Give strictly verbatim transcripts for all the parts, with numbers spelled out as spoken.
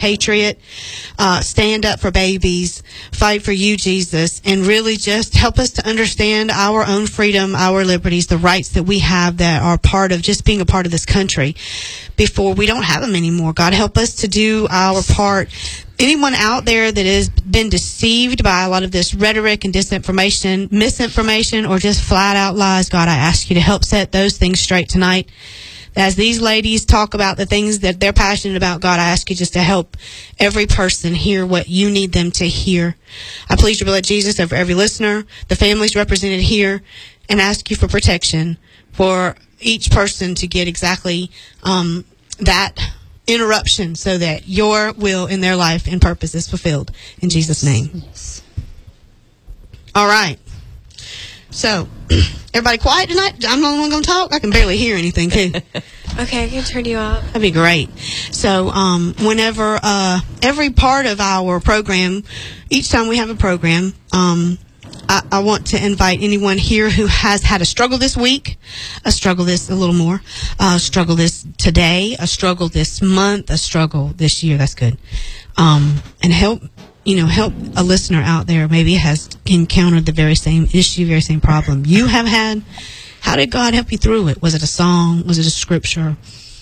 patriot, uh, stand up for babies, fight for you, Jesus, and really just help us to understand our own freedom, our liberties, the rights that we have that are part of just being a part of this country before we don't have them anymore. God, help us to do our part. Anyone out there that has been deceived by a lot of this rhetoric and disinformation, misinformation, or just flat out lies, God, I ask you to help set those things straight tonight. As these ladies talk about the things that they're passionate about, God, I ask you just to help every person hear what you need them to hear. I plead your blood, Jesus, over every listener, the families represented here, and ask you for protection for each person to get exactly um, that interruption so that your will in their life and purpose is fulfilled. In Jesus' name. Yes. All right. So, everybody quiet tonight? I'm the only one going to talk? I can barely hear anything, too. Okay, I can turn you up. That'd be great. So, um, whenever, uh, every part of our program, each time we have a program, um, I, I want to invite anyone here who has had a struggle this week, a struggle this a little more, a struggle this today, a struggle this month, a struggle this year. That's good. Um, and help, you know, help a listener out there maybe has encountered the very same issue, very same problem you have had. How did God help you through it? Was it a song? Was it a scripture?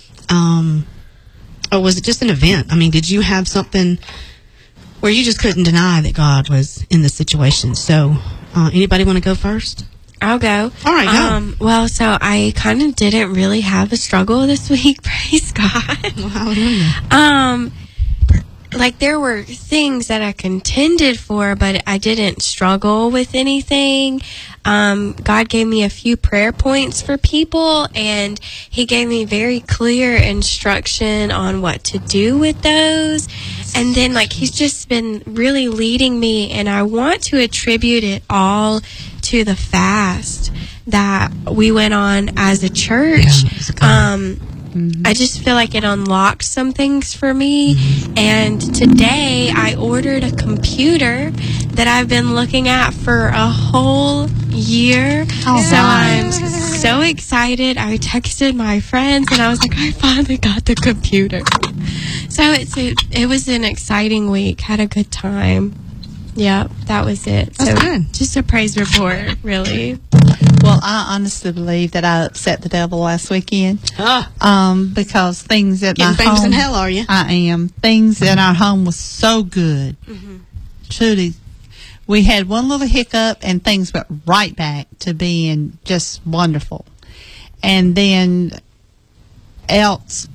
Um, or was it just an event? I mean, did you have something where you just couldn't deny that God was in the situation? So, uh, anybody want to go first? I'll go. All right, go. Um, well, so I kind of didn't really have a struggle this week. Praise God. Well, hallelujah. Um, like there were things that I contended for, but I didn't struggle with anything. Um, God gave me a few prayer points for people, and He gave me very clear instruction on what to do with those. And then, like, He's just been really leading me, and I want to attribute it all to the fast that we went on as a church. Yeah, um, Mm-hmm. I just feel like it unlocked some things for me. Mm-hmm. And today I ordered a computer that I've been looking at for a whole year. Oh, so right. I'm so excited. I texted my friends and I was like, I finally got the computer. So it's a, it was an exciting week. Had a good time. Yeah, that was it. That's so good. Just a praise report, really. Well, I honestly believe that I upset the devil last weekend. Ah. Um, because things at Getting my famous home, in hell, are you? I am. Things in our home was so good. Mm-hmm. Truly, we had one little hiccup and things went right back to being just wonderful. And then else,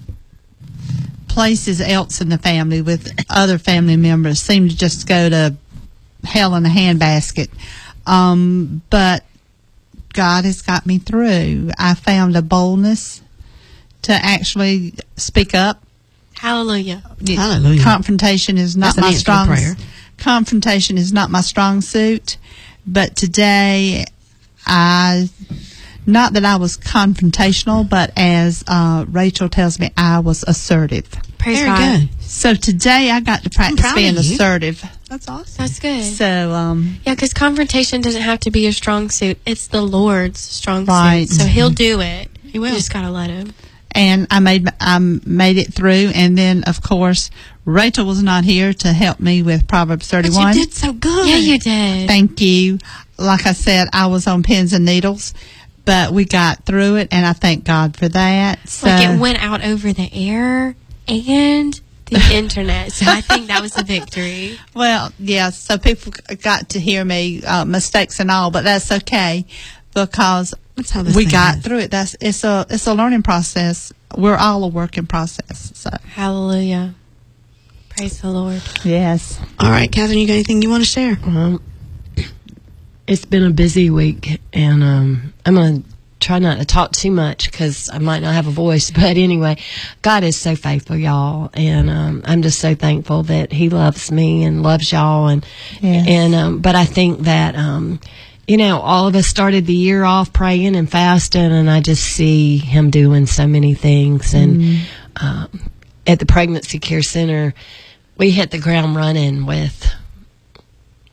places else in the family with other family members seemed to just go to hell in a handbasket. Um, but God has got me through. I found a boldness to actually speak up. Hallelujah. It, Hallelujah. Confrontation is not That's my strong prayer. Confrontation is not my strong suit. But today, I, not that I was confrontational, but as uh, Rachel tells me, I was assertive. Praise Very God. good. So today I got to practice being assertive. That's awesome. That's good. So, um, yeah, because confrontation doesn't have to be your strong suit. It's the Lord's strong right. suit. So He'll do it. He will. You just got to let Him. And I made I made it through. And then, of course, Rachel was not here to help me with Proverbs thirty-one. But you did so good. Yeah, you did. Thank you. Like I said, I was on pins and needles, but we got through it, and I thank God for that. So, like it went out over the air and the internet. So I think that was a victory. Well, yeah, so people got to hear me, uh, mistakes and all, but that's okay because That's how this we thing got is. through it. That's it's a it's a learning process. We're all a work in process. So Hallelujah. Praise the Lord. yes. All right, Catherine, you got anything you want to share? Um, it's been a busy week, and um, I'm going to try not to talk too much because I might not have a voice. But anyway, God is so faithful, y'all, and um, I'm just so thankful that He loves me and loves y'all. And Yes. and um, but I think that um, you know, all of us started the year off praying and fasting, and I just see Him doing so many things. And Mm. um, at the Pregnancy Care Center, we hit the ground running with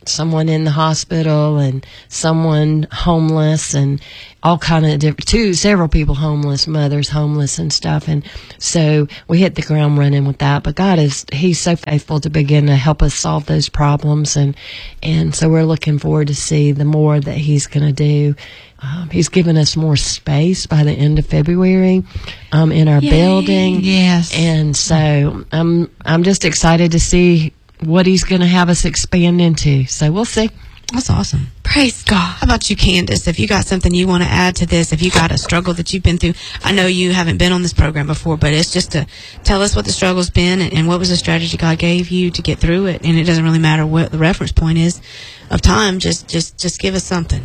someone in the hospital and someone homeless and all kind of different, two, several people homeless, mothers homeless and stuff. And so we hit the ground running with that. But God is, He's so faithful to begin to help us solve those problems. And, and so we're looking forward to see the more that He's going to do. Um, he's given us more space by the end of February um, in our Yay. building. Yes. And so I'm I'm just excited to see what He's going to have us expand into. So we'll see. That's awesome. Praise God. How about you, Candace? If you got something you want to add to this, if you got a struggle that you've been through, I know you haven't been on this program before, but it's just to tell us what the struggle's been and, and what was the strategy God gave you to get through it. And it doesn't really matter what the reference point is of time. Just, just, just give us something.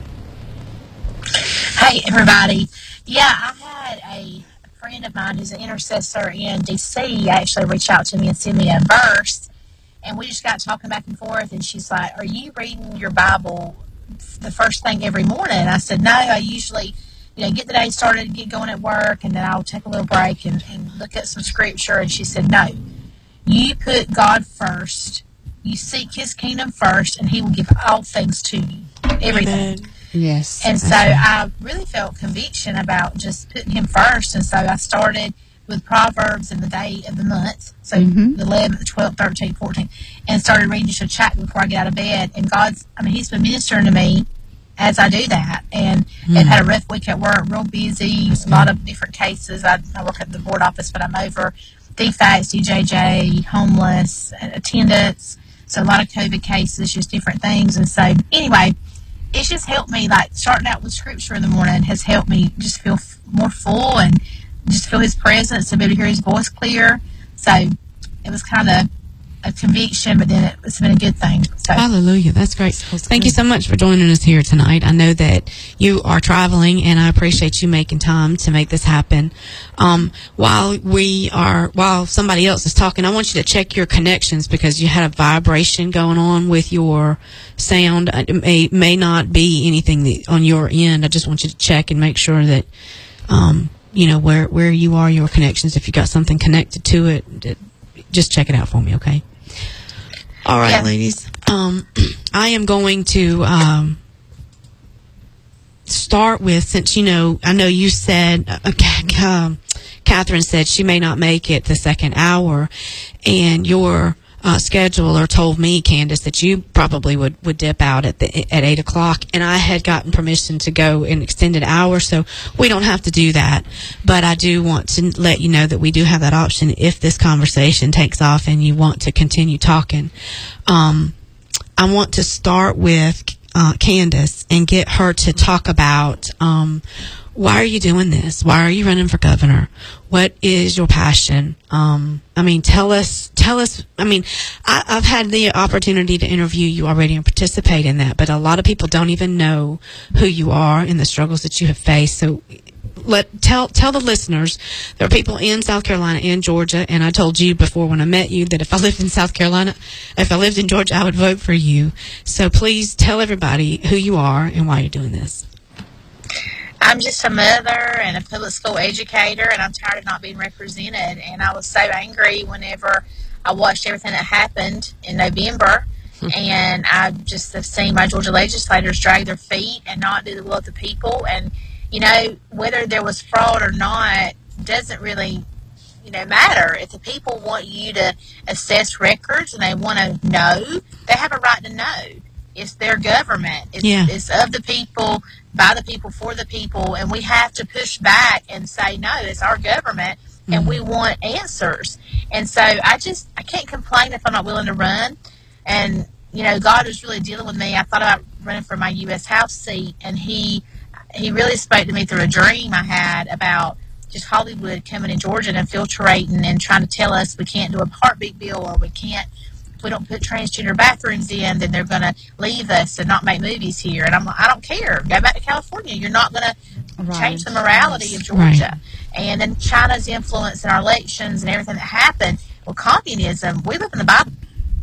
Hey, everybody. Yeah, I had a friend of mine who's an intercessor in D C actually reach out to me and send me a verse. And we just got talking back and forth. And she's like, are you reading your Bible the first thing every morning? And I said, no, I usually, you know, get the day started, get going at work, and then I'll take a little break and, and look at some scripture. And she said, no, you put God first. You seek His kingdom first, and He will give all things to you. Everything. Amen. Yes. And so I really felt conviction about just putting Him first. And so I started with Proverbs and the day of the month. So Mhm. the eleventh, twelfth, thirteenth, fourteenth. And started reading just a chapter before I get out of bed. And God's, I mean, He's been ministering to me as I do that. And Mm. I've had a rough week at work, real busy, a lot of different cases. I, I work at the board office, but I'm over D FACS, D J J, homeless, attendance. So a lot of COVID cases, just different things. And so anyway, it's just helped me, like starting out with scripture in the morning has helped me just feel f- more full and just feel His presence and be able to hear His voice clear. So it was kind of a conviction, but then it, it's been a good thing. So Hallelujah. That's great. Thank you so much for joining us here tonight. I know that you are traveling, and I appreciate you making time to make this happen. Um, while we are, while somebody else is talking, I want you to check your connections because you had a vibration going on with your sound. It may, may not be anything that, on your end. I just want you to check and make sure that, um, you know, where, where you are, your connections. If you got something connected to it, just check it out for me, okay? All right, Yeah. ladies. Um, I am going to um, start with, since, you know, I know you said, uh, um, Catherine said she may not make it the second hour, and your uh, scheduler told me, Candace, that you probably would, would dip out at the at eight o'clock, and I had gotten permission to go an extended hour, so we don't have to do that. But I do want to let you know that we do have that option if this conversation takes off and you want to continue talking. Um, I want to start with uh, Candace and get her to talk about um, why are you doing this? Why are you running for governor? What is your passion? Um, I mean, tell us, tell us, I mean, I, I've had the opportunity to interview you already and participate in that, but a lot of people don't even know who you are and the struggles that you have faced. So let, tell, tell the listeners, there are people in South Carolina and Georgia, and I told you before when I met you that if I lived in South Carolina, if I lived in Georgia, I would vote for you. So please tell everybody who you are and why you're doing this. I'm just a mother and a public school educator, and I'm tired of not being represented. And I was so angry whenever I watched everything that happened in November, and I just have seen my Georgia legislators drag their feet and not do the will of the people. And, you know, whether there was fraud or not doesn't really, you know, matter. If the people want you to assess records and they want to know, they have a right to know. It's their government. It's, Yeah. it's of the people, by the people, for the people, and we have to push back and say, no, it's our government, and we want answers. And so I just, I can't complain if I'm not willing to run. And, you know, God was really dealing with me. I thought about running for my U S House seat, and he, he really spoke to me through a dream I had about just Hollywood coming in Georgia and infiltrating and trying to tell us we can't do a heartbeat bill, or we can't, if we don't put transgender bathrooms in, then they're going to leave us and not make movies here. And I'm like, I don't care. Go back to California. You're not going to Right. change the morality of Georgia. And then China's influence in our elections and everything that happened. Well, communism, we live in the Bible.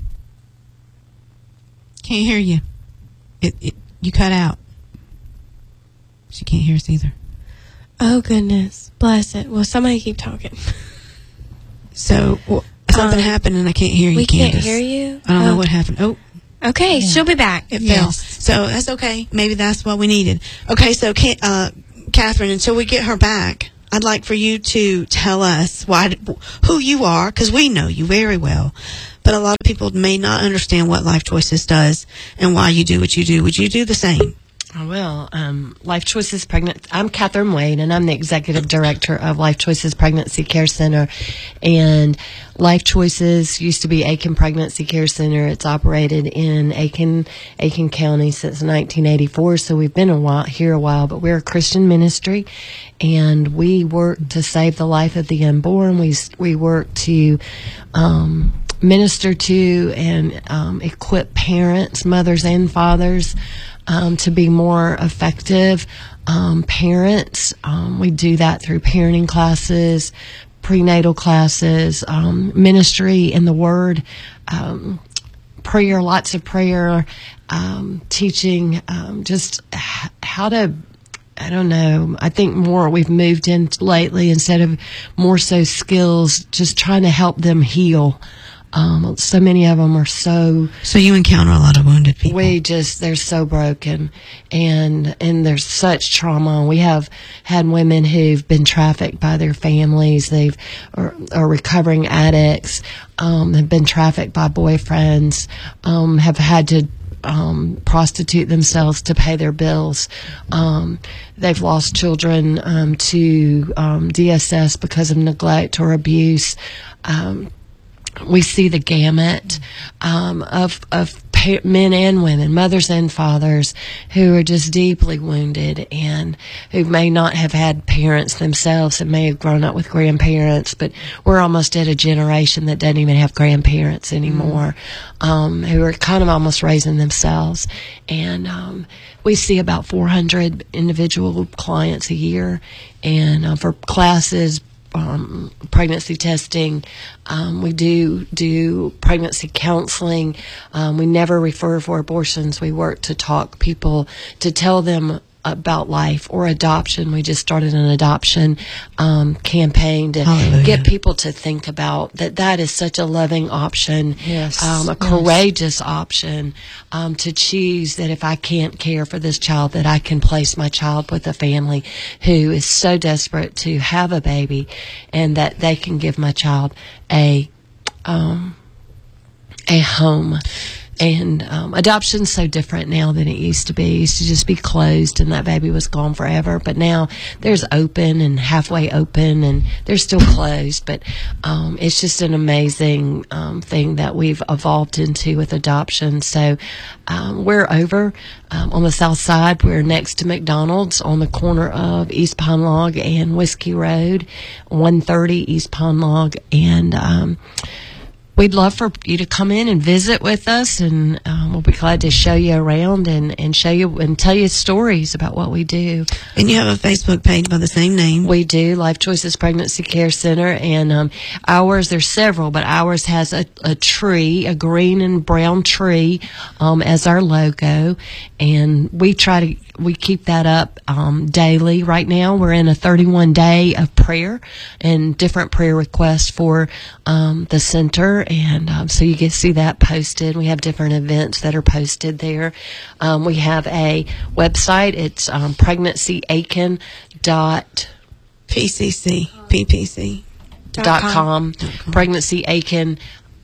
Can't hear you. It, it you cut out. She can't hear us either. Oh, goodness. Bless it. Well, somebody keep talking. So well, something Um, happened and I can't hear you, we can't Candace. hear you? I don't know Oh. what happened. Oh, Okay, she'll be back. It Yes. fell. So that's okay. Maybe that's what we needed. Okay, so Ca- uh, Catherine, until we get her back, I'd like for you to tell us why, who you are, because we know you very well. But a lot of people may not understand what Life Choices does and why you do what you do. Would you do the same? I will. Um, Life Choices Pregnant. I'm Catherine Wade, and I'm the executive director of Life Choices Pregnancy Care Center. And Life Choices used to be Aiken Pregnancy Care Center. It's operated in Aiken, Aiken County since nineteen eighty-four. So we've been a while, here a while, but we're a Christian ministry, and we work to save the life of the unborn. We we work to um, minister to and um, equip parents, mothers, and fathers. Um, to be more effective um, parents. Um, we do that through parenting classes, prenatal classes, um, ministry in the Word, um, prayer, lots of prayer, um, teaching, um, just h- how to, I don't know, I think more we've moved in lately instead of more so skills, just trying to help them heal. Um, so many of them are so. So you encounter a lot of wounded people. We just, they're so broken, and and there's such trauma. We have had women who've been trafficked by their families. They've are, are recovering addicts. Um, have been trafficked by boyfriends. Um, have had to um, prostitute themselves to pay their bills. Um, they've lost children um, to um, D S S because of neglect or abuse. Um, We see the gamut um, of of pa- men and women, mothers and fathers, who are just deeply wounded and who may not have had parents themselves and may have grown up with grandparents, but we're almost at a generation that doesn't even have grandparents anymore, mm. um, who are kind of almost raising themselves. And um, we see about four hundred individual clients a year, and uh, for classes, Um, pregnancy testing. Um, we do do pregnancy counseling. Um, we never refer for abortions. We work to talk people, to tell them about life or adoption. We just started an adoption um, campaign to Hallelujah. get people to think about that that is such a loving option, Yes. um, a Yes. courageous option, um, to choose that if I can't care for this child, that I can place my child with a family who is so desperate to have a baby, and that they can give my child a um, a home. And um, adoption's so different now than it used to be. It used to just be closed and that baby was gone forever. But now there's open and halfway open, and they're still closed. But um, it's just an amazing um, thing that we've evolved into with adoption. So um, we're over um, on the south side. We're next to McDonald's on the corner of East Pine Log and Whiskey Road, one thirty East Pine Log. And um we'd love for you to come in and visit with us, and um, we'll be glad to show you around and, and show you and tell you stories about what we do. And you have a Facebook page by the same name. We do, Life Choices Pregnancy Care Center, and um, ours, there's several, but ours has a, a tree, a green and brown tree um, as our logo, and we try to we keep that up um, daily. Right now, we're in a thirty-one day of prayer and different prayer requests for um, the center, and um, so you can see that posted. We have different events that are posted there. Um, we have a website. It's um, pregnancy aiken dot P C C, P P C. dot com, pregnancy aiken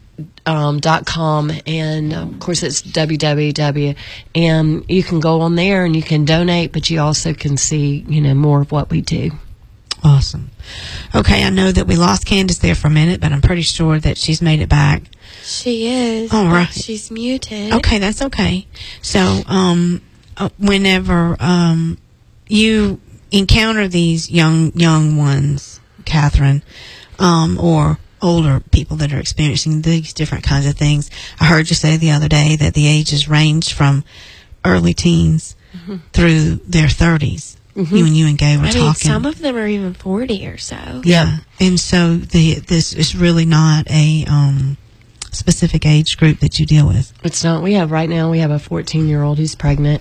Um, dot com, and um, of course it's w w w, and you can go on there and you can donate, but you also can see, you know, more of what we do. Awesome. Okay, I know that we lost Candace there for a minute, but I'm pretty sure that she's made it back. She is. All right. but She's muted. Okay, that's okay. So, um, uh, whenever um, you encounter these young young ones, Catherine, um, or older people that are experiencing these different kinds of things, I heard you say the other day that the ages range from early teens mm-hmm. through their thirties. Mm-hmm. You and you and Gay were I mean, talking. some of them are even forty or so. Yeah, and so the this is really not a um, specific age group that you deal with. It's not. We have right now. We have a fourteen-year-old who's pregnant,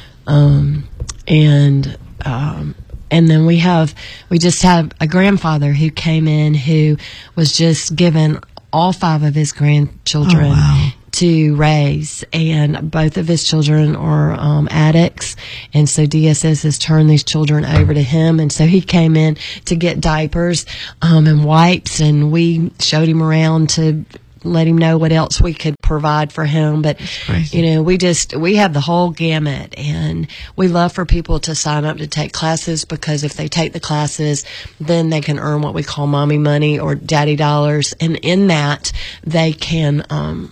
um, and um, and then we have we just have a grandfather who came in who was just given all five of his grandchildren oh, wow. to raise, and both of his children are um, addicts, and so D S S has turned these children over to him, and so he came in to get diapers um, and wipes, and we showed him around to let him know what else we could provide for him. But you know, we just we have the whole gamut, and we love for people to sign up to take classes, because if they take the classes, then they can earn what we call mommy money or daddy dollars, and in that they can um,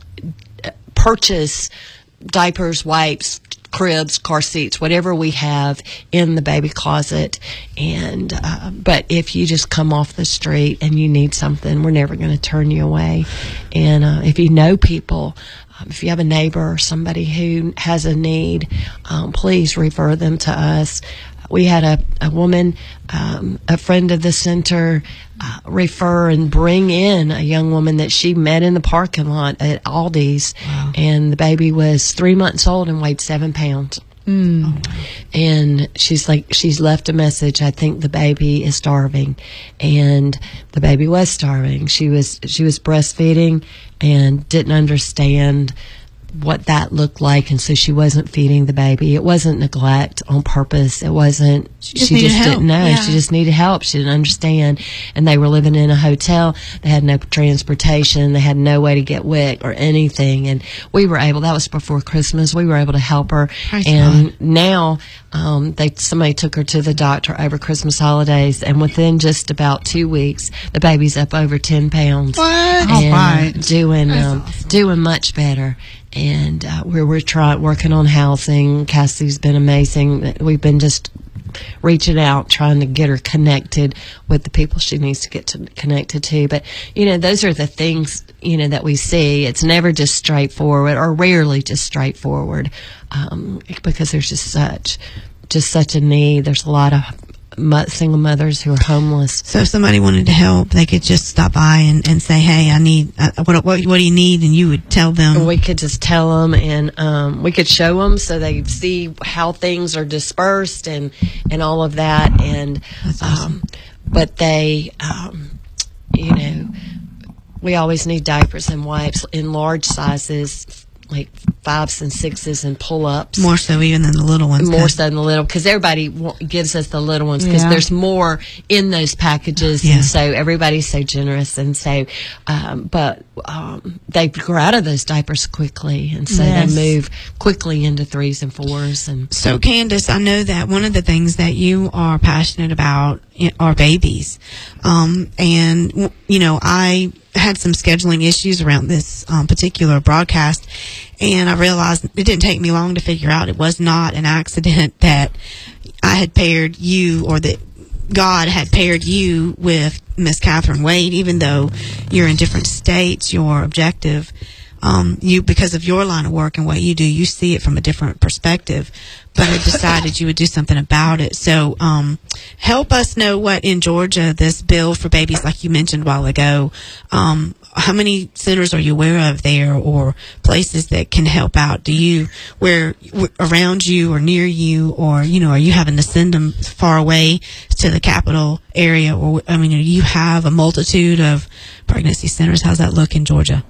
purchase diapers, wipes, cribs, car seats, whatever we have in the baby closet. And uh, but if you just come off the street and you need something, we're never going to turn you away. And uh, if you know people, um, if you have a neighbor or somebody who has a need, um, please refer them to us. We had a, a woman, um, a friend of the center, uh, refer and bring in a young woman that she met in the parking lot at Aldi's. Wow. And the baby was three months old and weighed seven pounds. Mm. And she's like, she's left a message. I think the baby is starving, and the baby was starving. She was she was breastfeeding and didn't understand what that looked like, and so she wasn't feeding the baby. It wasn't neglect on purpose. It wasn't, she just, she just didn't know. Yeah. She just needed help. She didn't understand. And they were living in a hotel. They had no transportation. They had no way to get W I C or anything. And we were able, that was before Christmas, we were able to help her. Praise and God. Now, um, they, somebody took her to the doctor over Christmas holidays, and within just about two weeks, the baby's up over ten pounds. What? And All right. doing, um, awesome. doing much better. And uh, we're we're trying working on housing. Cassie's been amazing. We've been just reaching out, trying to get her connected with the people she needs to get to, connected to. But you know, those are the things, you know, that we see. It's never just straightforward, or rarely just straightforward, um, because there's just such just such a need. There's a lot of Mo- single mothers who are homeless. So if somebody wanted to help, they could just stop by and, and say, hey, I need, uh, what, what what do you need? And you would tell them. We could just tell them, and um, we could show them so they see how things are dispersed and, and all of that. And That's awesome. um, But they, um, you know, we always need diapers and wipes in large sizes, like fives and sixes and pull-ups. More so even than the little ones. More so than the little, because everybody w- gives us the little ones, because yeah. there's more in those packages, yeah. and so everybody's so generous, and so, um, but um, they grow out of those diapers quickly, and so yes. they move quickly into threes and fours. And so, Candace, I know that one of the things that you are passionate about are babies, um, and you know, I had some scheduling issues around this um, particular broadcast, and I realized it didn't take me long to figure out it was not an accident that I had paired you, or that God had paired you with Miss Catherine Wade. Even though you're in different states, your objective, um, you because of your line of work and what you do, you see it from a different perspective. But I decided you would do something about it. So um, help us know what in Georgia, this bill for babies, like you mentioned a while ago, um, how many centers are you aware of there, or places that can help out? Do you, where, where around you or near you, or, you know, are you having to send them far away to the capital area? Or, I mean, you have a multitude of pregnancy centers. How's that look in Georgia?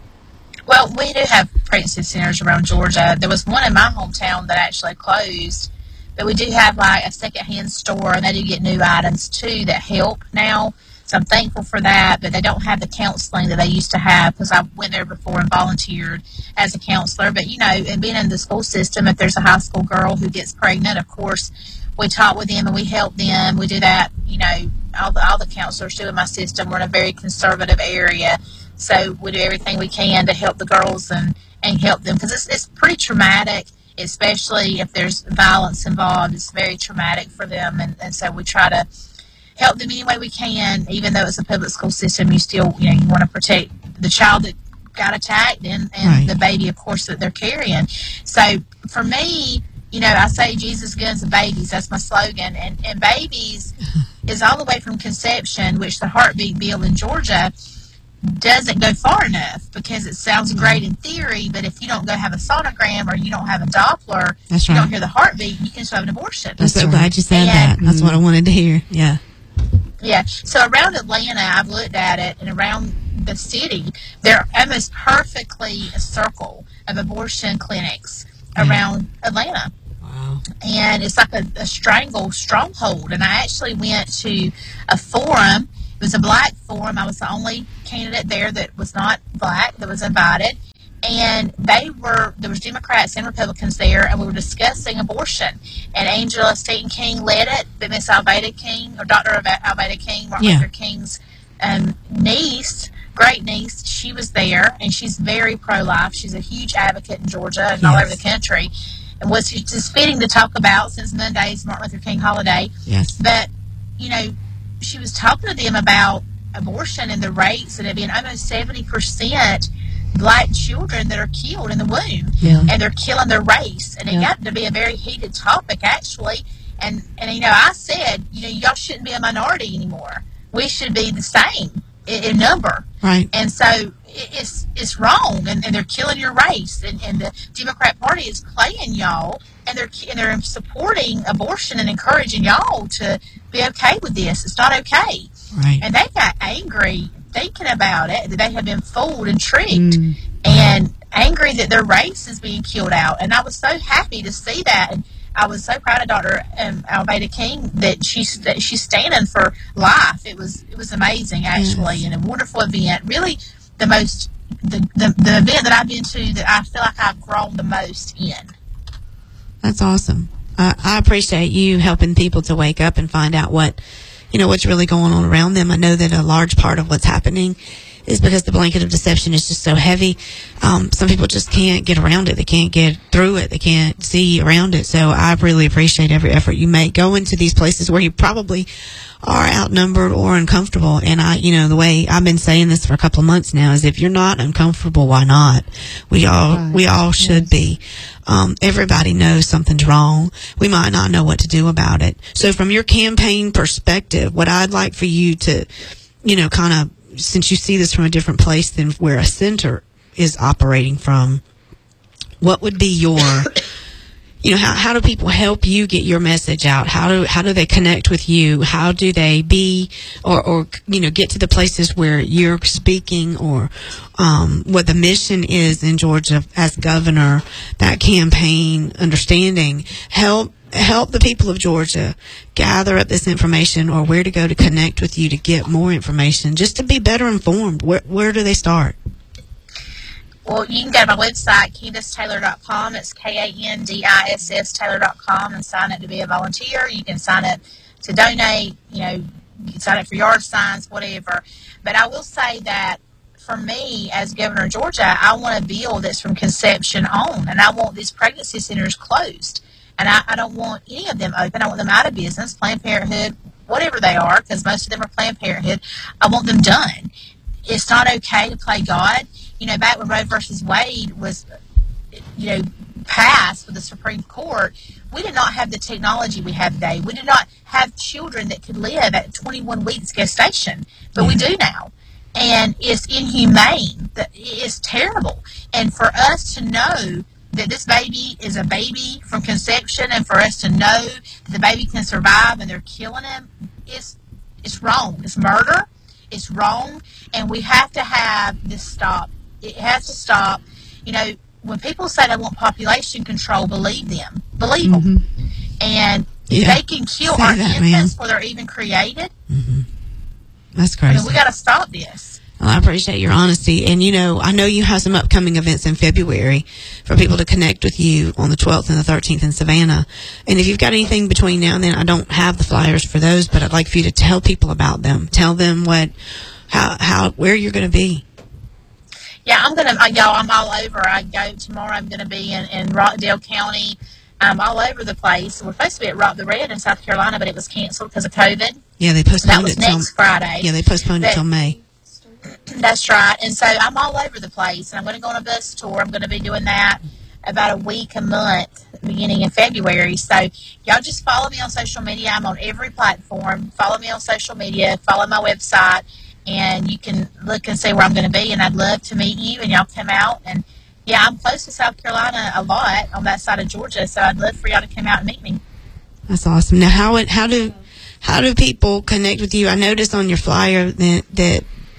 Well, we do have pregnancy centers around Georgia. There was one in my hometown that actually closed, but we do have like a secondhand store, and they do get new items too that help now. So I'm thankful for that, but they don't have the counseling that they used to have, because I went there before and volunteered as a counselor. But, you know, and being in the school system, if there's a high school girl who gets pregnant, of course, we talk with them and we help them. We do that, you know, all the, all the counselors do in my system. We're in a very conservative area. So we do everything we can to help the girls and, and help them, because it's, it's pretty traumatic, especially if there's violence involved. It's very traumatic for them, and, and so we try to help them any way we can. Even though it's a public school system, you still, you know, you want to protect the child that got attacked and, and right. the baby, of course, that they're carrying. So for me, you know, I say Jesus, guns, and babies. That's my slogan. And, and babies is all the way from conception, which the heartbeat bill in Georgia doesn't go far enough, because it sounds great in theory, but if you don't go have a sonogram or you don't have a Doppler, That's you right. don't hear the heartbeat, you can still have an abortion. I'm so right. glad you said and, that. That's what I wanted to hear. Yeah. Yeah. So around Atlanta, I've looked at it, and around the city, they're almost perfectly a circle of abortion clinics around Atlanta. Wow. And it's like a, a strangle stronghold. And I actually went to a forum. It was a black forum. I was the only candidate there that was not black that was invited. And they were, there was Democrats and Republicans there, and we were discussing abortion. And Angela Staten King led it, but Miss Alveda King, or Doctor Alveda King, Martin Yeah. Luther King's um, niece, great niece, she was there, and she's very pro-life. She's a huge advocate in Georgia and all Yes. over the country. And was just fitting to talk about since Monday's Martin Luther King holiday. Yes. But, you know, she was talking to them about abortion and the rates, and it being almost seventy percent black children that are killed in the womb. Yeah. And they're killing their race. And it Yeah. got to be a very heated topic, actually. And, and, you know, I said, you know, y'all shouldn't be a minority anymore. We should be the same in, in number. Right. And so it, it's it's wrong, and, and they're killing your race, and, and the Democrat Party is playing y'all, and they're and they're supporting abortion and encouraging y'all to be okay with this. It's not okay. Right. And they got angry thinking about it, that they had been fooled and tricked, Mm. and angry that their race is being killed out. And I was so happy to see that. And I was so proud of Doctor Um, Alveda King that she's that she's standing for life. It was it was amazing, actually, Yes. and a wonderful event. Really, the most the, the the event that I've been to that I feel like I've grown the most in. That's awesome. Uh, I appreciate you helping people to wake up and find out what, you know, what's really going on around them. I know that a large part of what's happening is because the blanket of deception is just so heavy. Um, some people just can't get around it. They can't get through it. They can't see around it. So I really appreciate every effort you make. Go into these places where you probably are outnumbered or uncomfortable. And I, you know, the way I've been saying this for a couple of months now is if you're not uncomfortable, why not? We all, Right. we all should be. Um, everybody knows something's wrong. We might not know what to do about it. So from your campaign perspective, what I'd like for you to, you know, kind of, since you see this from a different place than where a center is operating from, what would be your, you know, how, how do people help you get your message out? How do, how do they connect with you? How do they be, or, or, you know, get to the places where you're speaking, or, um, what the mission is in Georgia as governor, that campaign understanding, help, help the people of Georgia gather up this information, or where to go to connect with you to get more information, just to be better informed. Where, where do they start? Well, you can go to my website, Candice Taylor dot com. It's K A N D I S S Taylor dot com, and sign up to be a volunteer. You can sign up to donate, you know, you can sign up for yard signs, whatever. But I will say that for me, as governor of Georgia, I want a bill that's from conception on, and I want these pregnancy centers closed. And I, I don't want any of them open. I want them out of business, Planned Parenthood, whatever they are, because most of them are Planned Parenthood. I want them done. It's not okay to play God. You know, back when Roe versus Wade was, you know, passed with the Supreme Court, we did not have the technology we have today. We did not have children that could live at twenty-one weeks gestation, but we do now. And it's inhumane. It's terrible. And for us to know that this baby is a baby from conception, and for us to know that the baby can survive and they're killing him, it's, it's wrong. It's murder. It's wrong. And we have to have this stop. It has to stop. You know, when people say they want population control, believe them. Believe Mm-hmm. them. And if Yeah. they can kill Say our that, infants ma'am. before they're even created, That's I crazy. mean, we got to stop this. Well, I appreciate your honesty. And, you know, I know you have some upcoming events in February for people to connect with you on the twelfth and the thirteenth in Savannah. And if you've got anything between now and then, I don't have the flyers for those, but I'd like for you to tell people about them. Tell them what, how, how, where you're going to be. Yeah, I'm gonna, uh, y'all. I'm all over. I go tomorrow. I'm gonna be in, in Rockdale County. I'm all over the place. We're supposed to be at Rock the Red in South Carolina, but it was canceled because of COVID. Yeah, they That postponed was it till, next Friday. yeah, they postponed it But- till May. That's right. And so I'm all over the place, and I'm going to go on a bus tour. I'm going to be doing that about a week, a month, beginning in February. So y'all just follow me on social media. I'm on every platform. Follow me on social media. Follow my website, and you can look and see where I'm going to be. And I'd love to meet you, and y'all come out. And yeah, I'm close to South Carolina a lot on that side of Georgia, so I'd love for y'all to come out and meet me. That's awesome. Now, how it, how do how do people connect with you? I noticed on your flyer that, that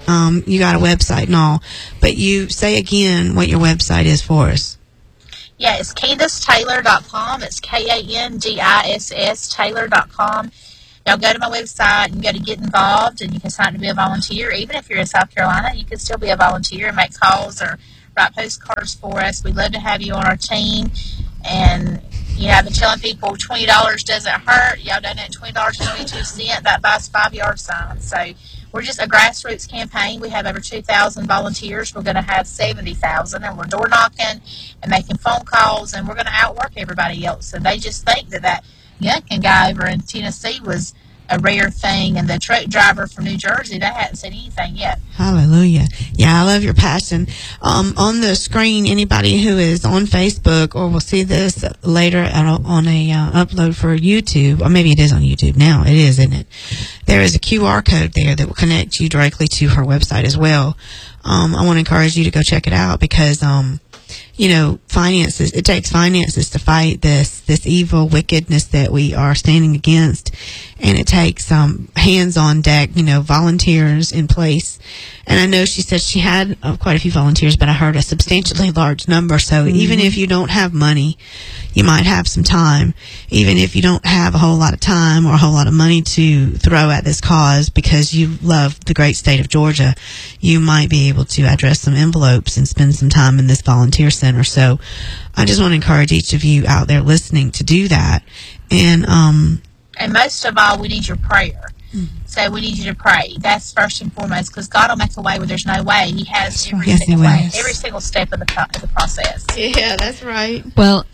Um, you got a website and all, but you say again what your website is for us. Yeah, it's Candiss Taylor dot com. It's K A N D I S S Taylor dot com. Y'all go to my website and go to get involved, and you can sign up to be a volunteer. Even if you're in South Carolina, you can still be a volunteer and make calls or write postcards for us. We'd love to have you on our team. And, you know, I've been telling people twenty dollars doesn't hurt. Y'all donate twenty dollars and twenty-two cents. That buys five yard signs. So we're just a grassroots campaign. We have over two thousand volunteers. We're going to have seventy thousand, and we're door knocking and making phone calls, and we're going to outwork everybody else. And they just think that that Youngkin guy over in Tennessee was a rare thing, and the truck driver from New Jersey, they hadn't said anything yet. Hallelujah. Yeah, I love your passion. Um, on the screen, anybody who is on Facebook or will see this later on a uh, upload for YouTube, or maybe it is on YouTube now. It is, isn't it? There is a Q R code there that will connect you directly to her website as well. Um, I want to encourage you to go check it out because, um, you know, finances, it takes finances to fight this, this evil wickedness that we are standing against. And it takes, um, hands on deck, you know, volunteers in place. And I know she said she had uh, quite a few volunteers, but I heard a substantially large number. So mm-hmm. even if you don't have money, you might have some time. Even if you don't have a whole lot of time or a whole lot of money to throw at this cause because you love the great state of Georgia, you might be able to address some envelopes and spend some time in this volunteer center. So I just want to encourage each of you out there listening to do that. And, um, and most of all, we need your prayer. Mm-hmm. So we need you to pray. That's first and foremost, because God will make a way where there's no way. He has every yes, single way, will. every single step of the, of the process. Yeah, that's right. Well,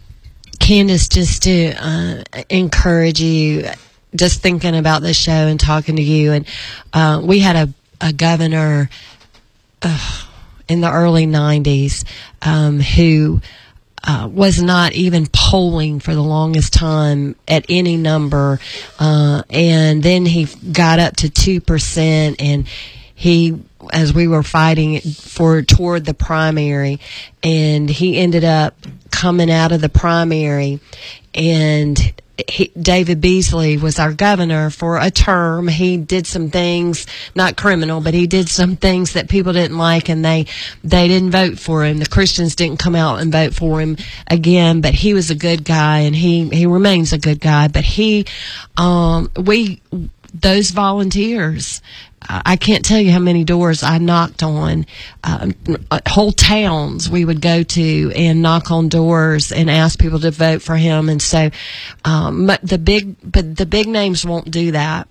Candiss, just to uh, encourage you, just thinking about this show and talking to you, and uh, we had a, a governor uh, in the early nineties um, who uh, was not even polling for the longest time at any number, uh, and then he got up to two percent, and he, as we were fighting for toward the primary, and he ended up coming out of the primary, and he, David Beasley was our governor for a term. He did some things, not criminal, but he did some things that people didn't like, and they they didn't vote for him. The Christians didn't come out and vote for him again, but he was a good guy, and he, he remains a good guy. But he, um, we, those volunteers, I can't tell you how many doors I knocked on. Um, whole towns we would go to and knock on doors and ask people to vote for him. And so, um, but the big, but the big names won't do that,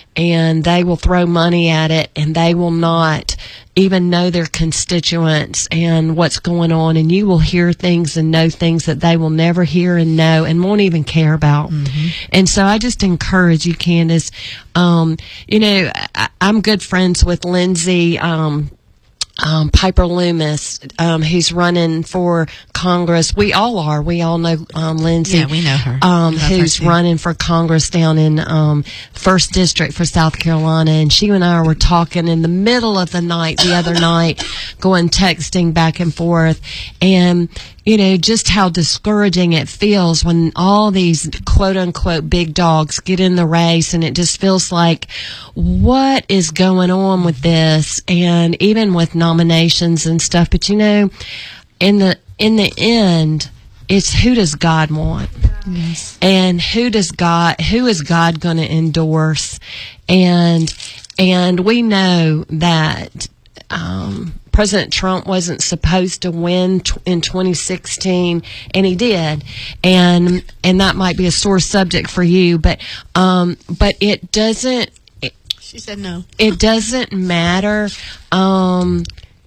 and they will throw money at it, and they will not even know their constituents and what's going on. And you will hear things and know things that they will never hear and know and won't even care about. Mm-hmm. And so I just encourage you, Candiss. Um, you know, I, I'm good friends with Lindsay, um, Um, Piper Loomis, um, who's running for Congress. We all are. We all know um, Lindsay. Yeah, we know her. Um, who's her running for Congress down in um, First District for South Carolina. And she and I were talking in the middle of the night the other night, going texting back and forth. And, you know, just how discouraging it feels when all these quote-unquote big dogs get in the race, and it just feels like, what is going on with this? And even with nominations and stuff. But, you know, in the in the end, it's who does God want? Yes. And who does God, who is God going to endorse? And, and we know that, um, President Trump wasn't supposed to win t- in twenty sixteen, and he did, and and that might be a sore subject for you, but um, but it doesn't. It, she said no. It doesn't matter. Um,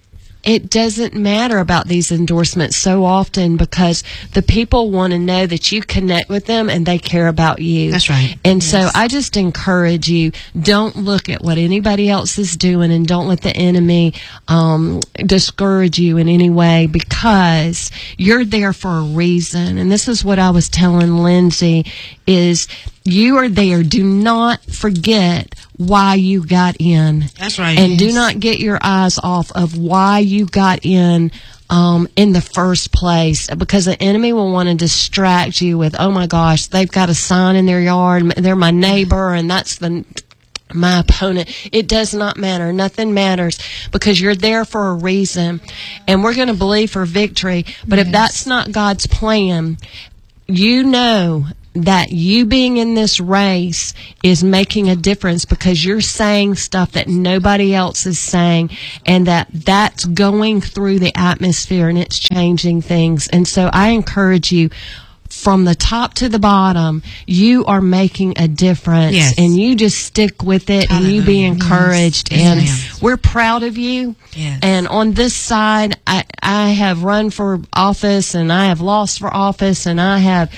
it doesn't matter about these endorsements so often, because the people want to know that you connect with them and they care about you. That's right. And yes. so I just encourage you, don't look at what anybody else is doing, and don't let the enemy um, discourage you in any way, because you're there for a reason. And this is what I was telling Lindsay, is you are there. Do not forget why you got in. That's right. And yes. do not get your eyes off of why you got in um, in the first place, because the enemy will want to distract you with, oh my gosh, they've got a sign in their yard, they're my neighbor, and that's the my opponent. It does not matter. Nothing matters, because you're there for a reason, and we're going to believe for victory. But yes. if that's not God's plan, you know that you being in this race is making a difference, because you're saying stuff that nobody else is saying, and that that's going through the atmosphere and it's changing things. And so I encourage you, from the top to the bottom, you are making a difference. Yes. And you just stick with it. Hallelujah. And you be encouraged. Yes. And yes. we're proud of you. Yes. And on this side, I, I have run for office, and I have lost for office, and I have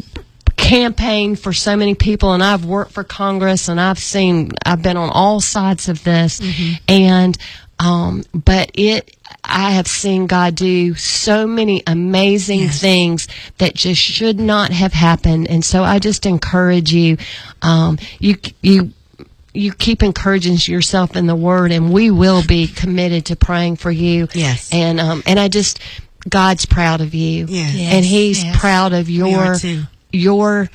campaigned for so many people, and I've worked for Congress, and I've seen, I've been on all sides of this. Mm-hmm. And, um, but it, I have seen God do so many amazing yes. things that just should not have happened. And so I just encourage you, um, you, you, you keep encouraging yourself in the Word, and we will be committed to praying for you. Yes. And, um, and I just, God's proud of you. Yes. Yes. And He's yes. proud of your, your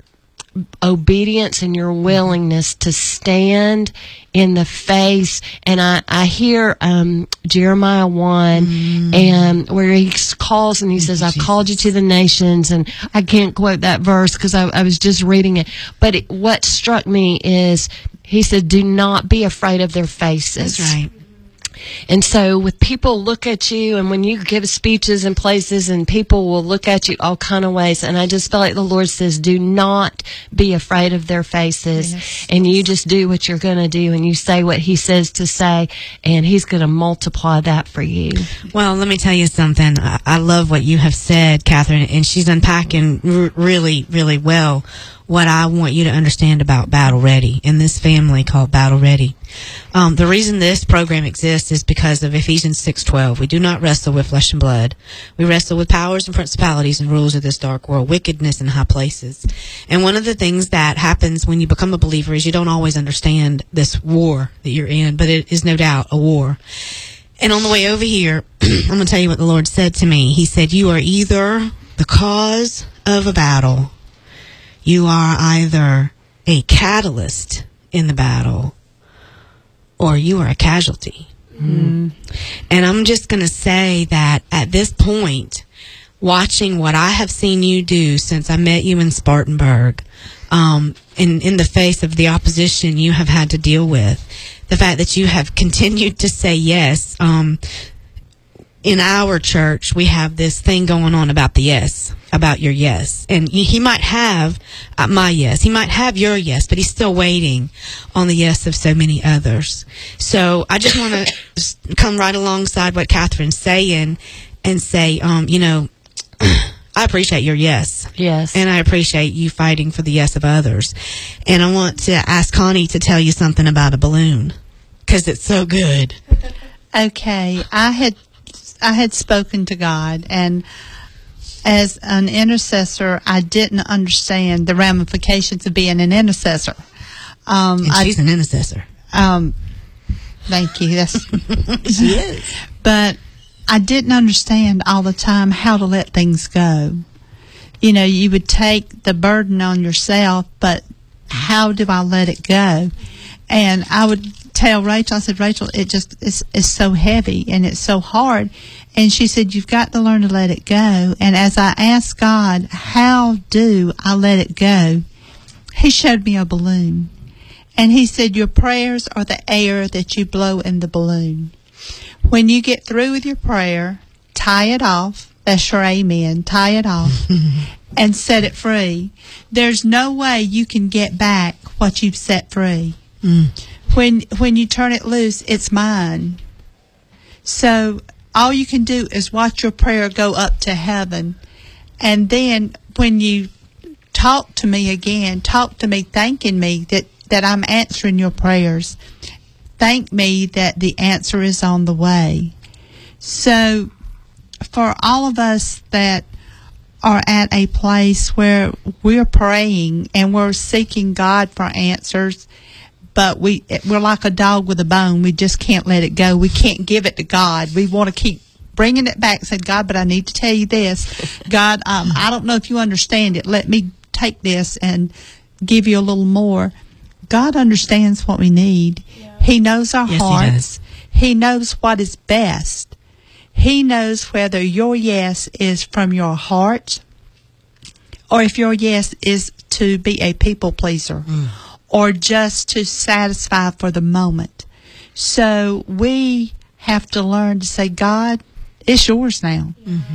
obedience and your willingness to stand in the face. And I, I hear um, Jeremiah one, mm. and where he calls and he says, I've Jesus. called you to the nations. And I can't quote that verse because I, I was just reading it. But it, what struck me is he said, do not be afraid of their faces. That's right. And so with people look at you, and when you give speeches in places, and people will look at you all kind of ways, and I just feel like the Lord says, do not be afraid of their faces. Yes. And you just do what you're going to do, and you say what He says to say, and He's going to multiply that for you. Well, let me tell you something. I, I love what you have said, Catherine, and she's unpacking r- really, really well what I want you to understand about Battle Ready and this family called Battle Ready. Um, the reason this program exists is because of Ephesians six twelve. We do not wrestle with flesh and blood. We wrestle with powers and principalities and rulers of this dark world, wickedness in high places. And one of the things that happens when you become a believer is you don't always understand this war that you're in, but it is no doubt a war. And on the way over here, I'm going to tell you what the Lord said to me. He said, you are either the cause of a battle, you are either a catalyst in the battle, or you are a casualty. Mm. And I'm just going to say that at this point, watching what I have seen you do since I met you in Spartanburg, um, in, in the face of the opposition you have had to deal with, the fact that you have continued to say yes. Um, in our church, we have this thing going on about the yes, about your yes. And he might have uh, my yes. He might have your yes, but he's still waiting on the yes of so many others. So I just want to come right alongside what Catherine's saying and say, um, you know, I appreciate your yes. Yes. And I appreciate you fighting for the yes of others. And I want to ask Connie to tell you something about a balloon, because it's so good. Okay. I had I had spoken to God, and as an intercessor, I didn't understand the ramifications of being an intercessor. Um, and she's I, an intercessor. Um, thank you. That's she is. But I didn't understand all the time how to let things go. You know, you would take the burden on yourself, but how do I let it go? And I would tell Rachel, I said, Rachel, it just is it's so heavy and it's so hard. And she said, you've got to learn to let it go. And as I asked God, how do I let it go? He showed me a balloon. And he said, your prayers are the air that you blow in the balloon. When you get through with your prayer, tie it off. That's your amen. Tie it off and set it free. There's no way you can get back what you've set free. Mm. When when you turn it loose, it's mine. So all you can do is watch your prayer go up to heaven. And then when you talk to me again, talk to me thanking me that, that I'm answering your prayers. Thank me that the answer is on the way. So for all of us that are at a place where we're praying and we're seeking God for answers, but we, we're like a dog with a bone. We just can't let it go. We can't give it to God. We want to keep bringing it back, saying, God, but I need to tell you this. God, um, I don't know if you understand it. Let me take this and give you a little more. God understands what we need. He knows our Yes, He hearts. does. He knows what is best. He knows whether your yes is from your heart or if your yes is to be a people pleaser Mm. or just to satisfy for the moment. So we have to learn to say, God, it's yours now. Mm-hmm.